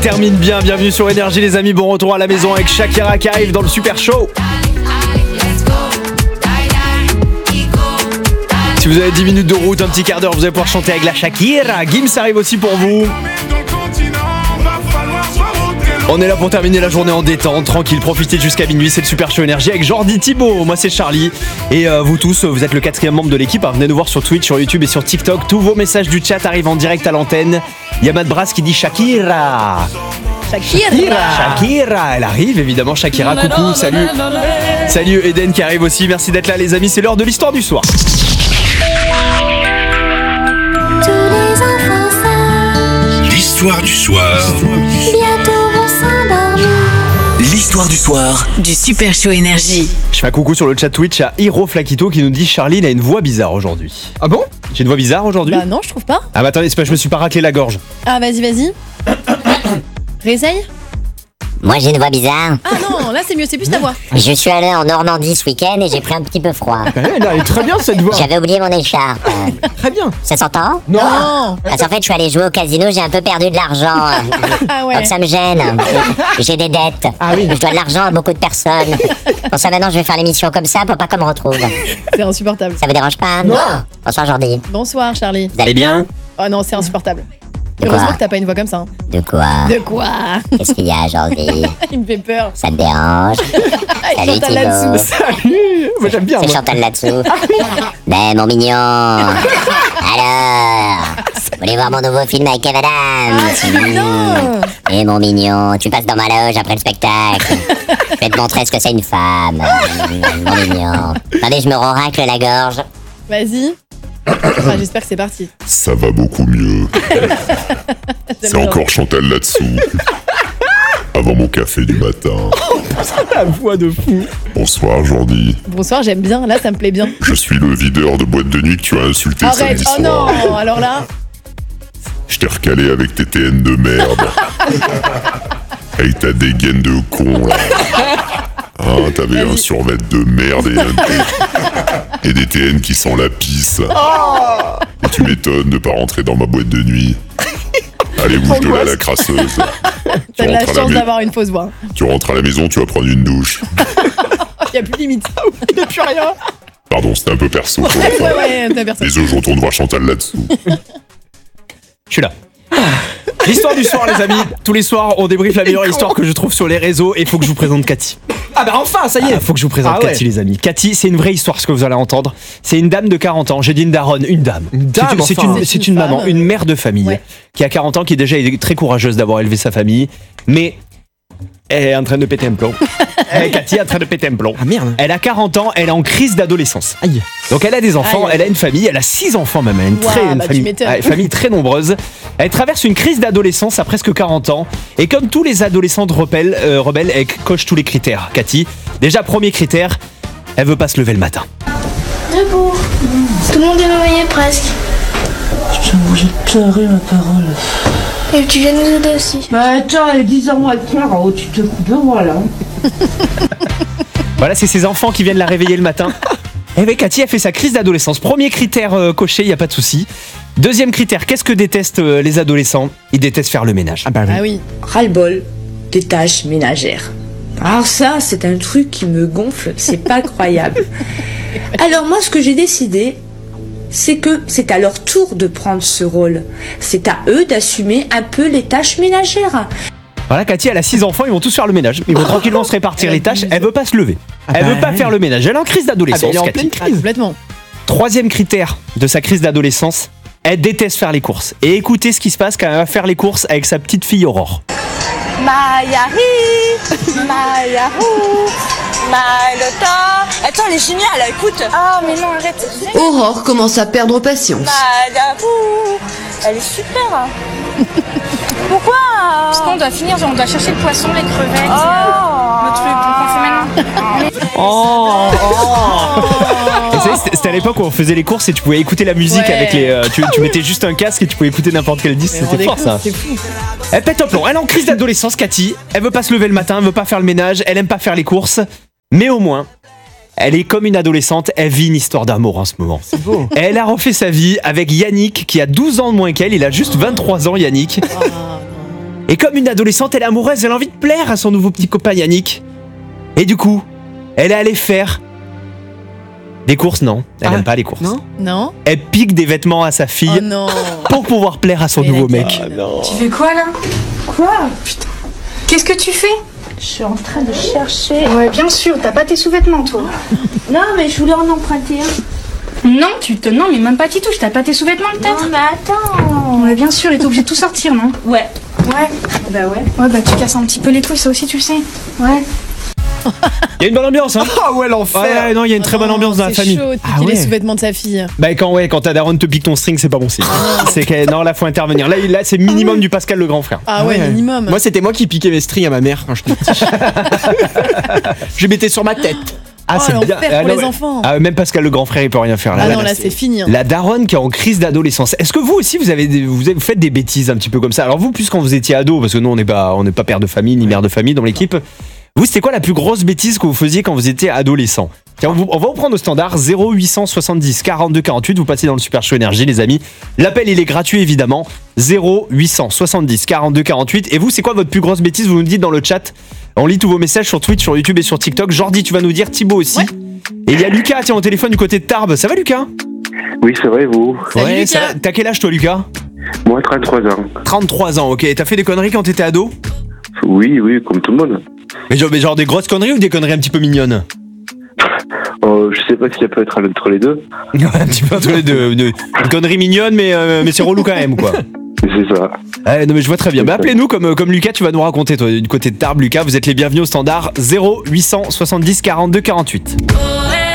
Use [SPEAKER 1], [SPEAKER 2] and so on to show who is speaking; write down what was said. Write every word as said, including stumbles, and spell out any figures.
[SPEAKER 1] Termine bien, bienvenue sur Énergie les amis, bon retour à la maison avec Shakira qui arrive dans le Super Show. Si vous avez dix minutes de route, un petit quart d'heure, vous allez pouvoir chanter avec la Shakira. Gims arrive aussi pour vous. On est là pour terminer la journée en détente, tranquille, profitez jusqu'à minuit, c'est le Super Show Énergie avec Jordi Thibaut, moi c'est Charlie. Et euh, vous tous, vous êtes le quatrième membre de l'équipe, hein. Venez nous voir sur Twitch, sur YouTube et sur TikTok. Tous vos messages du chat arrivent en direct à l'antenne. Il y a Matt Brass qui dit Shakira.
[SPEAKER 2] Shakira.
[SPEAKER 1] Shakira, elle arrive évidemment, Shakira, coucou, salut. Salut Eden qui arrive aussi, merci d'être là les amis, c'est l'heure de l'histoire du soir.
[SPEAKER 3] L'histoire du soir.
[SPEAKER 4] Bientôt on s'endormir.
[SPEAKER 3] L'histoire du soir
[SPEAKER 5] du Super Show Énergie.
[SPEAKER 1] Je fais un coucou sur le chat Twitch à Hiro Flakito qui nous dit Charline a une voix bizarre aujourd'hui.
[SPEAKER 2] Ah bon?
[SPEAKER 1] J'ai une voix bizarre aujourd'hui?
[SPEAKER 2] Bah non, je trouve pas.
[SPEAKER 1] Ah bah attendez, c'est pas, je me suis pas raclé la gorge.
[SPEAKER 2] Ah vas-y, vas-y. Réessaye.
[SPEAKER 6] Moi j'ai une voix bizarre.
[SPEAKER 2] Ah non, là c'est mieux, c'est plus ta voix.
[SPEAKER 6] Je suis allé en Normandie ce week-end et j'ai pris un petit peu froid.
[SPEAKER 1] Elle est très bien cette voix.
[SPEAKER 6] J'avais oublié mon écharpe.
[SPEAKER 1] Très bien.
[SPEAKER 6] Ça s'entend?
[SPEAKER 2] Non.
[SPEAKER 6] Parce qu'en fait je suis allé jouer au casino, j'ai un peu perdu de l'argent.
[SPEAKER 2] Ah ouais.
[SPEAKER 6] Donc ça me gêne. J'ai des dettes.
[SPEAKER 1] Ah oui.
[SPEAKER 6] Je dois de l'argent à beaucoup de personnes. Pour ça maintenant je vais faire l'émission comme ça pour pas qu'on me retrouve.
[SPEAKER 2] C'est insupportable.
[SPEAKER 6] Ça vous dérange pas?
[SPEAKER 1] Non.
[SPEAKER 6] Bonsoir Jordi.
[SPEAKER 2] Bonsoir Charlie.
[SPEAKER 6] Vous allez bien?
[SPEAKER 2] Oh non, c'est insupportable.
[SPEAKER 6] De
[SPEAKER 2] Heureusement
[SPEAKER 6] quoi?
[SPEAKER 2] que t'as pas une voix comme ça. hein.
[SPEAKER 6] De quoi?
[SPEAKER 2] De quoi?
[SPEAKER 6] Qu'est-ce qu'il y a Jordi?
[SPEAKER 2] Il me fait peur.
[SPEAKER 6] Ça te dérange?
[SPEAKER 2] Ah,
[SPEAKER 6] Salut
[SPEAKER 2] Chantal là-dessous.
[SPEAKER 6] Thibaut.
[SPEAKER 1] Salut. Moi j'aime bien.
[SPEAKER 6] C'est
[SPEAKER 1] moi.
[SPEAKER 6] Chantal là-dessous. Mais mon mignon. Alors, vous voulez voir mon nouveau film avec Kev Adams?
[SPEAKER 2] Non.
[SPEAKER 6] Et mon mignon, tu passes dans ma loge après le spectacle. Je vais te montrer ce que c'est une femme. Mmh, Mon mignon. Attendez, je me racle la gorge.
[SPEAKER 2] Vas-y. Ah, j'espère que c'est parti.
[SPEAKER 7] Ça va beaucoup mieux. C'est
[SPEAKER 2] J'aime bien.
[SPEAKER 7] encore Chantal là-dessous. Avant mon café du matin.
[SPEAKER 1] La voix de fou.
[SPEAKER 7] Bonsoir Jordi.
[SPEAKER 2] Bonsoir, j'aime bien. Là, ça me plaît bien.
[SPEAKER 7] Je suis le videur de boîte de nuit que tu as insulté
[SPEAKER 2] Arrête.
[SPEAKER 7] samedi
[SPEAKER 2] Oh
[SPEAKER 7] soir.
[SPEAKER 2] non. Alors là.
[SPEAKER 7] Je t'ai recalé avec tes T N de merde. Avec ta dégaine de con là. Ah, t'avais un survêt de merde et, un- et des T N qui sent la pisse. Et tu m'étonnes de pas rentrer dans ma boîte de nuit. Allez, bouge de là la crasseuse. Tu
[SPEAKER 2] T'as de la
[SPEAKER 7] rentres, à la
[SPEAKER 2] chance
[SPEAKER 7] mai-
[SPEAKER 2] d'avoir une fausse voix.
[SPEAKER 7] tu rentres à la maison, tu vas prendre une douche.
[SPEAKER 2] Y a plus de limite.
[SPEAKER 1] Il n'y a plus rien.
[SPEAKER 7] Pardon, c'était un peu perso. pour
[SPEAKER 2] Ouais,
[SPEAKER 7] l'instant.
[SPEAKER 2] ouais, ouais, t'as personne.
[SPEAKER 7] Désolé, je retourne voir Chantal là-dessous.
[SPEAKER 1] Je suis là. L'histoire du soir les amis. Tous les soirs on débriefe la meilleure histoire que je trouve sur les réseaux et il faut que je vous présente Cathy.
[SPEAKER 2] Ah bah enfin, ça y
[SPEAKER 1] Ah, faut que je vous présente
[SPEAKER 2] Ah ouais.
[SPEAKER 1] Cathy les amis. Cathy, c'est une vraie histoire ce que vous allez entendre. C'est une dame de quarante ans, j'ai dit une daronne, une dame.
[SPEAKER 2] dame,
[SPEAKER 1] C'est une, c'est
[SPEAKER 2] enfin.
[SPEAKER 1] une,
[SPEAKER 2] C'est
[SPEAKER 1] c'est
[SPEAKER 2] une
[SPEAKER 1] une maman,
[SPEAKER 2] femme.
[SPEAKER 1] une mère de famille
[SPEAKER 2] Ouais.
[SPEAKER 1] qui a quarante ans, qui déjà est très courageuse d'avoir élevé sa famille. Mais elle est en train de péter un plomb. Eh, Cathy est en train de péter un plomb.
[SPEAKER 2] Ah merde.
[SPEAKER 1] Elle a quarante ans, elle est en crise d'adolescence.
[SPEAKER 2] Aïe.
[SPEAKER 1] Donc elle a des enfants,
[SPEAKER 2] Aïe.
[SPEAKER 1] elle a une famille, elle a six enfants même, elle a une,
[SPEAKER 2] Ouah,
[SPEAKER 1] très, une
[SPEAKER 2] bah, tu
[SPEAKER 1] famille,
[SPEAKER 2] m'étonnes.
[SPEAKER 1] ah, une famille très nombreuse. Elle traverse une crise d'adolescence à presque quarante ans. Et comme tous les adolescentes rebelles, euh, rebelles, elle coche tous les critères. Cathy, déjà premier critère, elle veut pas se lever le matin.
[SPEAKER 4] Debout. Tout le monde est réveillé presque.
[SPEAKER 8] Putain, j'ai pleuré ma parole.
[SPEAKER 4] Et tu viens nous aider aussi.
[SPEAKER 8] Bah attends, elle est dix heures moins le quart, oh, tu te coupes de moi là.
[SPEAKER 1] Voilà, c'est ses enfants qui viennent la réveiller le matin. Et bien Cathy a fait sa crise d'adolescence. Premier critère euh, coché, il n'y a pas de souci. Deuxième critère, qu'est-ce que détestent euh, les adolescents? Ils détestent faire le ménage.
[SPEAKER 2] Ah oui.
[SPEAKER 9] Ras-le-bol des tâches ménagères. Alors ça, c'est un truc qui me gonfle, c'est pas croyable. Alors moi, ce que j'ai décidé, c'est que c'est à leur tour de prendre ce rôle. C'est à eux d'assumer un peu les tâches ménagères.
[SPEAKER 1] Voilà, Cathy, elle a six enfants, ils vont tous faire le ménage. Ils vont tranquillement se répartir les tâches. Elle veut pas se lever. Elle veut pas faire le ménage. Elle est en crise d'adolescence.
[SPEAKER 2] Elle est en
[SPEAKER 1] Cathy.
[SPEAKER 2] pleine crise. Complètement.
[SPEAKER 1] Troisième critère de sa crise d'adolescence, elle déteste faire les courses. Et écoutez ce qui se passe quand elle va faire les courses avec sa petite fille Aurore.
[SPEAKER 10] Mayari, Mayarou, Mailota. Attends, elle est géniale, écoute. Ah, mais non, arrête.
[SPEAKER 11] Aurore commence à perdre patience.
[SPEAKER 10] Mayarou, elle est super. Pourquoi? Parce qu'on doit finir, on doit chercher le poisson, les crevettes, oh. le truc, donc on fait maintenant.
[SPEAKER 1] Oh, oh. Et vous savez, c'était- c'était à l'époque où on faisait les courses et tu pouvais écouter la musique
[SPEAKER 2] Ouais.
[SPEAKER 1] avec les. euh, tu, tu mettais juste un casque et tu pouvais écouter n'importe quel disque.
[SPEAKER 2] Mais
[SPEAKER 1] C'était fort
[SPEAKER 2] rendez-vous,
[SPEAKER 1] ça.
[SPEAKER 2] C'est fou.
[SPEAKER 1] Elle pète un plomb. Elle est en crise d'adolescence, Cathy. Elle veut pas se lever le matin, elle veut pas faire le ménage, elle aime pas faire les courses. Mais au moins, elle est comme une adolescente, elle vit une histoire d'amour en ce moment.
[SPEAKER 2] C'est beau.
[SPEAKER 1] Elle a refait sa vie avec Yannick qui a douze ans de moins qu'elle. Il a juste vingt-trois ans, Yannick.
[SPEAKER 2] Ah,
[SPEAKER 1] Et comme une adolescente, elle est amoureuse, elle a envie de plaire à son nouveau petit copain Yannick. Et du coup, elle est allée faire des courses, non. Elle
[SPEAKER 2] Ah,
[SPEAKER 1] aime pas les courses.
[SPEAKER 2] Non Non.
[SPEAKER 1] Elle pique des vêtements à sa fille
[SPEAKER 2] Oh non.
[SPEAKER 1] pour pouvoir plaire à son
[SPEAKER 2] Mais
[SPEAKER 1] nouveau
[SPEAKER 2] la
[SPEAKER 1] mec.
[SPEAKER 2] gueule.
[SPEAKER 10] Tu fais quoi là?
[SPEAKER 4] Quoi?
[SPEAKER 10] Qu'est-ce que tu fais?
[SPEAKER 4] Je suis en train de chercher.
[SPEAKER 10] Ouais, bien sûr, t'as pas tes sous-vêtements toi.
[SPEAKER 4] Non, mais je voulais en emprunter un.
[SPEAKER 10] Non, tu te. Non, mais même pas Titouche, t'as pas tes sous-vêtements peut-être?
[SPEAKER 4] Non, mais attends.
[SPEAKER 10] Ouais, bien sûr, et t'es obligé de tout sortir, non?
[SPEAKER 4] Ouais.
[SPEAKER 10] Ouais.
[SPEAKER 4] Bah ouais.
[SPEAKER 10] Ouais, bah tu casses un petit peu les couilles, ça aussi tu le sais.
[SPEAKER 4] Ouais.
[SPEAKER 1] Il y a une bonne ambiance, hein.
[SPEAKER 2] Ah ouais, l'enfer.
[SPEAKER 1] Ouais, non, il y a une très bonne ambiance dans la famille.
[SPEAKER 2] C'est chaud de piquer
[SPEAKER 1] Ah ouais.
[SPEAKER 2] les sous-vêtements de sa fille.
[SPEAKER 1] Bah quand ouais, quand ta daronne te pique ton string, c'est pas bon signe. C'est que non, là faut intervenir. Là, il- là c'est minimum du Pascal le grand frère.
[SPEAKER 2] Ah ouais, minimum.
[SPEAKER 5] Moi, c'était moi qui piquais mes strings à ma mère quand j'étais petit. Je les mettais sur ma tête.
[SPEAKER 1] Ah
[SPEAKER 2] Oh,
[SPEAKER 1] c'est
[SPEAKER 2] l'enfer
[SPEAKER 1] bien.
[SPEAKER 2] pour
[SPEAKER 1] Ah, non,
[SPEAKER 2] les
[SPEAKER 1] mais-
[SPEAKER 2] enfants.
[SPEAKER 1] Ah, même Pascal le grand frère il peut rien faire là.
[SPEAKER 2] Ah
[SPEAKER 1] Là,
[SPEAKER 2] non,
[SPEAKER 1] là,
[SPEAKER 2] là, c'est fini. hein.
[SPEAKER 1] La daronne qui est en crise d'adolescence. Est-ce que vous aussi vous avez des- vous, avez- vous faites des bêtises un petit peu comme ça? Alors vous plus quand vous étiez ado, parce que nous on n'est pas on n'est pas père de famille ni mère de famille dans l'équipe. Vous c'était quoi la plus grosse bêtise que vous faisiez quand vous étiez adolescent? Tiens, on, vous- on va vous prendre au standard zéro huit cent soixante-dix quarante-deux quarante-huit. Vous passez dans le Super Show Énergie les amis. L'appel il est gratuit évidemment. zéro huit cent soixante-dix quarante-deux quarante-huit. Et vous c'est quoi votre plus grosse bêtise? Vous nous dites dans le chat. On lit tous vos messages sur Twitch, sur YouTube et sur TikTok. Jordi tu vas nous dire, Thibaut aussi. Et il y a Lucas tiens au téléphone du côté de Tarbes. Ça va Lucas?
[SPEAKER 12] Oui, c'est vrai, vous.
[SPEAKER 2] Salut,
[SPEAKER 1] Ouais, ça
[SPEAKER 2] Lucas.
[SPEAKER 1] va. T'as quel âge toi Lucas?
[SPEAKER 12] Moi, trente-trois ans.
[SPEAKER 1] trente-trois ans, ok. T'as fait des conneries quand t'étais ado?
[SPEAKER 12] Oui, oui, comme tout le monde.
[SPEAKER 1] mais genre, mais genre des grosses conneries ou des conneries un petit peu mignonnes?
[SPEAKER 12] Euh, je sais pas si ça peut être entre les deux.
[SPEAKER 1] Un petit peu entre les deux. Une, une connerie mignonne, mais, euh, mais c'est relou quand même, quoi.
[SPEAKER 12] C'est ça.
[SPEAKER 1] Ouais, non mais je vois très bien. Bah, appelez-nous comme, comme Lucas, tu vas nous raconter toi, du côté de Tarbes. Lucas, vous êtes les bienvenus au standard zéro huit cent soixante-dix quarante-deux quarante-huit.